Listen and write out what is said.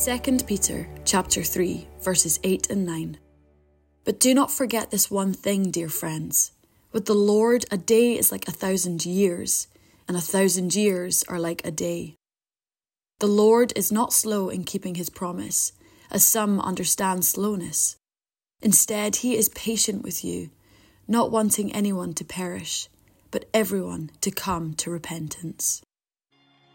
2 Peter chapter 3, verses 8 and 9. But do not forget this one thing, dear friends. With the Lord, a day is like 1,000 years, and 1,000 years are like a day. The Lord is not slow in keeping his promise, as some understand slowness. Instead, he is patient with you, not wanting anyone to perish, but everyone to come to repentance.